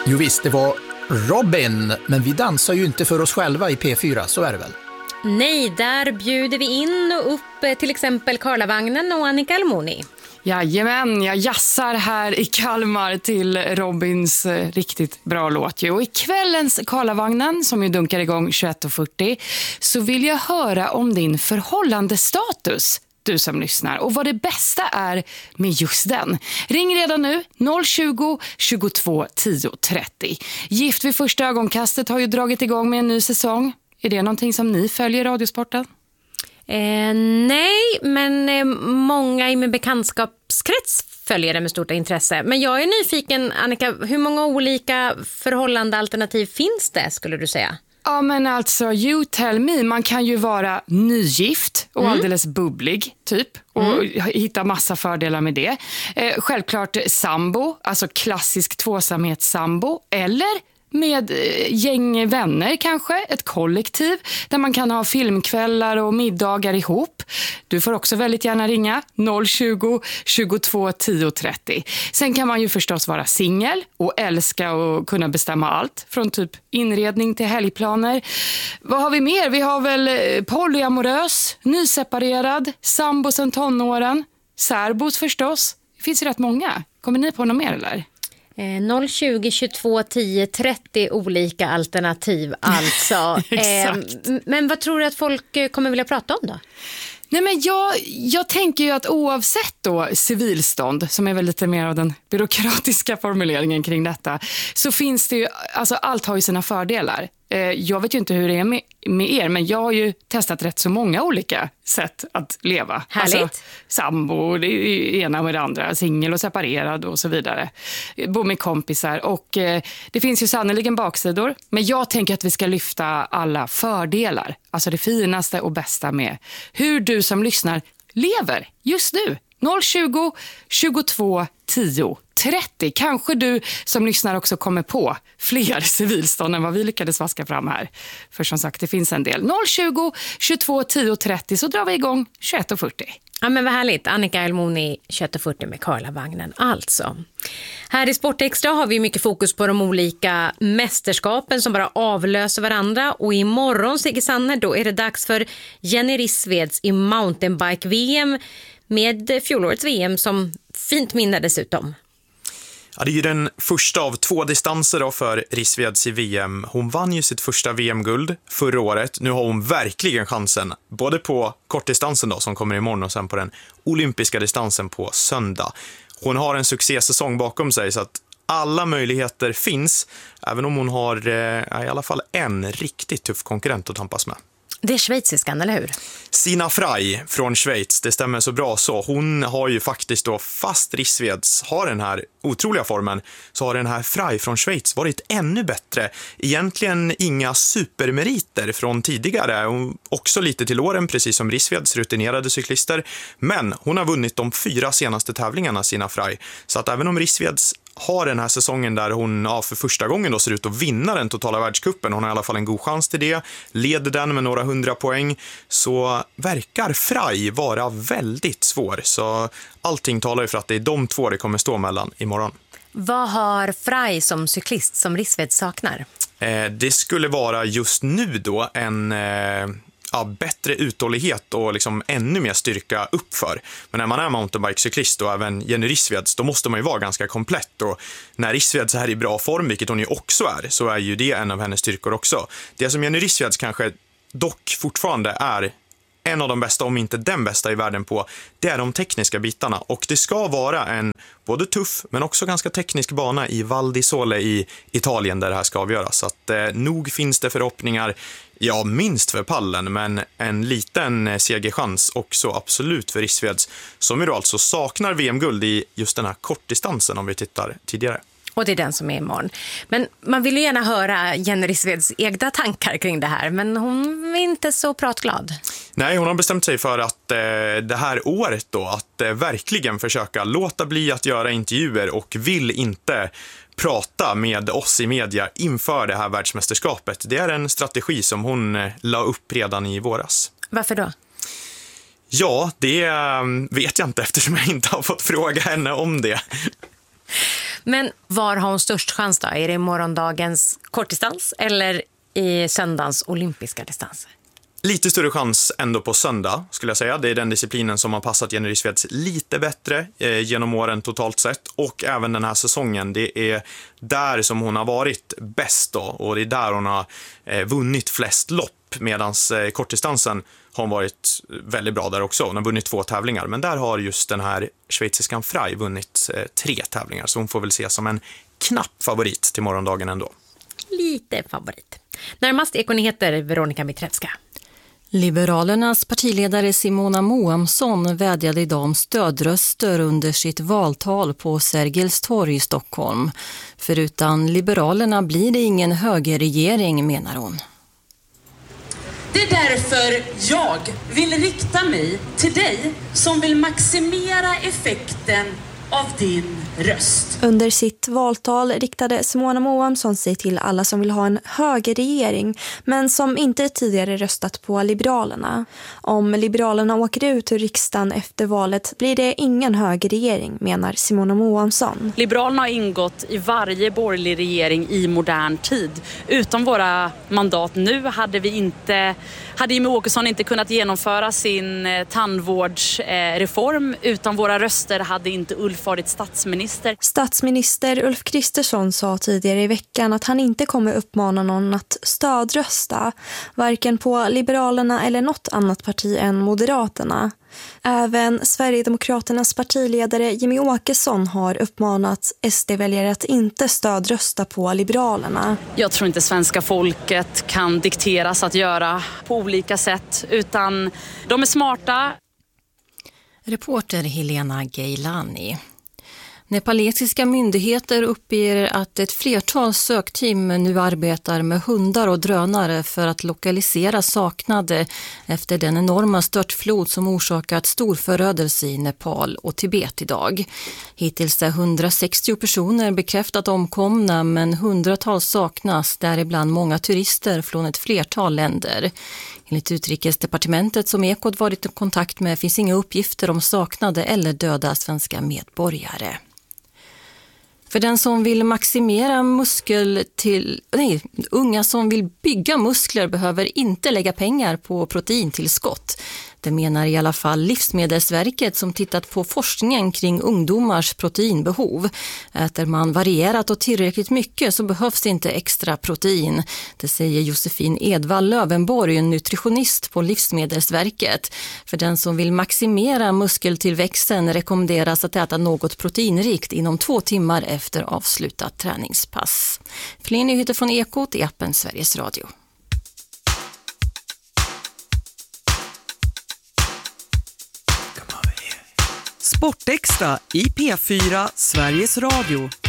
Jo visst, det var Robin, men vi dansar ju inte för oss själva i P4, så är det väl? Nej, där bjuder vi in och upp till exempel Karlavagnen och Annika Almoni. Jajamän, jag jassar här i Kalmar till Robins riktigt bra låt. Och i kvällens Karlavagnen, som ju dunkar igång 21.40, så vill jag höra om din förhållandestatus, du som lyssnar, och vad det bästa är med just den. Ring redan nu, 020 22 10 30. Gift vid första ögonkastet har ju dragit igång med en ny säsong. Är det någonting som ni följer i Radiosporten? Nej, men många i min bekantskapskrets följer det med stort intresse. Men jag är nyfiken, Annika, hur många olika förhållandealternativ finns det, skulle du säga? Ja, men alltså, you tell me. Man kan ju vara nygift och alldeles bubblig, typ. Och hitta massa fördelar med det. Självklart sambo, alltså klassisk tvåsamhetssambo. Eller med gäng vänner kanske, ett kollektiv där man kan ha filmkvällar och middagar ihop. Du får också väldigt gärna ringa 020 22 10 30. Sen kan man ju förstås vara singel och älska och kunna bestämma allt från typ inredning till helgplaner. Vad har vi mer? Vi har väl polyamorös, nyseparerad, sambo sedan tonåren, särbos förstås. Det finns ju rätt många. Kommer ni på något mer eller? 020 22 10 30 olika alternativ alltså. Men vad tror du att folk kommer vilja prata om då? Nej, men jag tänker ju att oavsett då civilstånd, som är väl lite mer av den byråkratiska formuleringen kring detta, så finns det ju, alltså allt har ju sina fördelar. Jag vet ju inte hur det är med er, men jag har ju testat rätt så många olika sätt att leva. Härligt. Alltså sambo, det ena med det andra, singel och separerad och så vidare. Bo med kompisar och det finns ju sannoliken baksidor. Men jag tänker att vi ska lyfta alla fördelar, alltså det finaste och bästa med hur du som lyssnar lever just nu. 020 22 10 30. Kanske du som lyssnar också kommer på fler civilstånd än vad vi lyckades vaska fram här. För som sagt, det finns en del. 020 22 10 30, så drar vi igång 21.40. Ja, men vad härligt. Annika Almoni, 21.40 med Karlavagnen alltså. Här i Sportextra har vi mycket fokus på de olika mästerskapen som bara avlöser varandra. Och imorgon, Sigge Sanne, då är det dags för Jenny Rissveds i mountainbike-VM med fjolårets VM som fint minne dessutom. Ja, det är ju den första av 2 distanser då för Rissveds i VM. Hon vann ju sitt första VM-guld förra året. Nu har hon verkligen chansen, både på kortdistansen då, som kommer imorgon, och sen på den olympiska distansen på söndag. Hon har en succésäsong bakom sig, så att alla möjligheter finns, även om hon har i alla fall en riktigt tuff konkurrent att tampas med. Det är schweiziskan, eller hur? Sina Frey från Schweiz, det stämmer så bra så. Hon har ju faktiskt då, fast Rissveds har den här otroliga formen, så har den här Frey från Schweiz varit ännu bättre. Egentligen inga supermeriter från tidigare, också lite till åren, precis som Rissveds rutinerade cyklister. Men hon har vunnit de 4 senaste tävlingarna, Sina Frey. Så att även om Rissveds har den här säsongen där hon för första gången då ser ut att vinna den totala världscupen, hon har i alla fall en god chans till det, leder den med några 100 poäng, så verkar Frey vara väldigt svår. Så allting talar ju för att det är de 2 det kommer stå mellan imorgon. Vad har Frey som cyklist som Rissved saknar? Det skulle vara just nu då en bättre uthållighet och liksom ännu mer styrka uppför. Men när man är mountainbike-cyklist och även Jenny Rissveds, då måste man ju vara ganska komplett. Och när Rissveds är i bra form, vilket hon ju också är, så är ju det en av hennes styrkor också. Det som Jenny Rissveds kanske dock fortfarande är en av de bästa, om inte den bästa i världen på, det är de tekniska bitarna. Och det ska vara en både tuff men också ganska teknisk bana i Val di Sole i Italien där det här ska avgöras. Så att nog finns det förhoppningar, ja, minst för pallen, men en liten segerchans också absolut för Rissveds, som ju då alltså saknar VM-guld i just den här kortdistansen om vi tittar tidigare. Och det är den som är imorgon. Men man vill ju gärna höra Jenny Rissveds egna tankar kring det här, men hon är inte så pratglad. Nej, hon har bestämt sig för att det här året då, att verkligen försöka låta bli att göra intervjuer och vill inte prata med oss i media inför det här världsmästerskapet. Det är en strategi som hon la upp redan i våras. Varför då? Ja, det vet jag inte eftersom jag inte har fått fråga henne om det. Men var har hon störst chans då? Är det morgondagens kortdistans eller i söndagens olympiska distanser? Lite större chans ändå på söndag skulle jag säga. Det är den disciplinen som har passat Jenny Rissveds lite bättre genom åren totalt sett. Och även den här säsongen. Det är där som hon har varit bäst då. Och det är där hon har vunnit flest lopp. Medan kortdistansen har hon varit väldigt bra där också. Hon har vunnit 2 tävlingar. Men där har just den här schweiziskan Frey vunnit 3 tävlingar. Så hon får väl ses som en knapp favorit till morgondagen ändå. Lite favorit. Närmast Ekonyheter, Veronica Mitrevska. Liberalernas partiledare Simona Moamsson vädjade idag om stödröster under sitt valtal på Sergels torg i Stockholm. För utan Liberalerna blir det ingen högerregering, menar hon. Det är därför jag vill rikta mig till dig som vill maximera effekten av din röst. Under sitt valtal riktade Simona Moamsson sig till alla som vill ha en högerregering men som inte tidigare röstat på Liberalerna. Om Liberalerna åker ut ur riksdagen efter valet blir det ingen högerregering, menar Simona Moamsson. Liberalerna har ingått i varje borgerlig regering i modern tid. Utan våra mandat nu hade Jimmie Åkesson inte kunnat genomföra sin tandvårdsreform. Utan våra röster hade inte Ulf varit statsminister. Statsminister Ulf Kristersson sa tidigare i veckan att han inte kommer uppmana någon att stödrösta, varken på Liberalerna eller något annat parti än Moderaterna. Även Sverigedemokraternas partiledare Jimmie Åkesson har uppmanat SD-väljare att inte stödrösta på Liberalerna. Jag tror inte svenska folket kan dikteras att göra på olika sätt, utan de är smarta. Reporter Helena Geilani. Nepalesiska myndigheter uppger att ett flertal sökteam nu arbetar med hundar och drönare för att lokalisera saknade efter den enorma störtflod som orsakat stor förödelse i Nepal och Tibet idag. Hittills är 160 personer bekräftat omkomna, men hundratals saknas, däribland många turister från ett flertal länder. Enligt Utrikesdepartementet som Ekot varit i kontakt med finns inga uppgifter om saknade eller döda svenska medborgare. För den som vill maximera unga som vill bygga muskler behöver inte lägga pengar på proteintillskott. Det menar i alla fall Livsmedelsverket som tittat på forskningen kring ungdomars proteinbehov. Äter man varierat och tillräckligt mycket så behövs inte extra protein. Det säger Josefin Edvall Lövenborg, en nutritionist på Livsmedelsverket. För den som vill maximera muskeltillväxten rekommenderas att äta något proteinrikt inom 2 timmar efter avslutat träningspass. Fler nyheter från Ekot i appen Sveriges Radio. Sportextra i P4 Sveriges Radio.